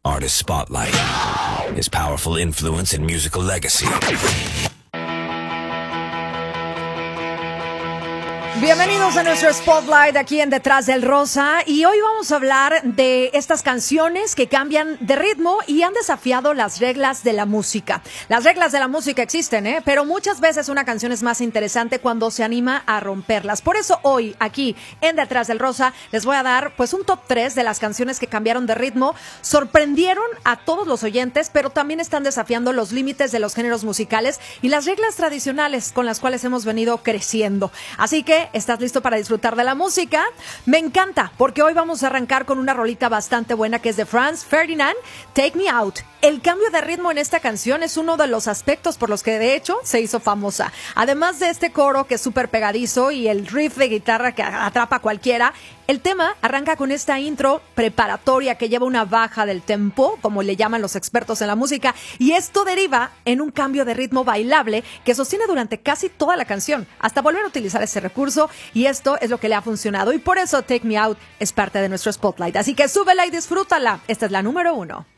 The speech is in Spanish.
Artist Spotlight. His powerful influence and musical legacy. Bienvenidos a nuestro Spotlight aquí en Detrás del Rosa, y hoy vamos a hablar de estas canciones que cambian de ritmo y han desafiado las reglas de la música. Las reglas de la música existen, pero muchas veces una canción es más interesante cuando se anima a romperlas. Por eso hoy aquí en Detrás del Rosa les voy a dar pues un top 3 de las canciones que cambiaron de ritmo, sorprendieron a todos los oyentes, pero también están desafiando los límites de los géneros musicales y las reglas tradicionales con las cuales hemos venido creciendo. Así que ¿estás listo para disfrutar de la música? Me encanta, porque hoy vamos a arrancar con una rolita bastante buena que es de Franz Ferdinand, Take Me Out. El cambio de ritmo en esta canción es uno de los aspectos por los que de hecho se hizo famosa. Además de este coro que es súper pegadizo y el riff de guitarra que atrapa a cualquiera, el tema arranca con esta intro preparatoria que lleva una baja del tempo, como le llaman los expertos en la música, y esto deriva en un cambio de ritmo bailable que sostiene durante casi toda la canción, hasta volver a utilizar ese recurso, y esto es lo que le ha funcionado, y por eso Take Me Out es parte de nuestro Spotlight. Así que súbela y disfrútala. Esta es la número 1.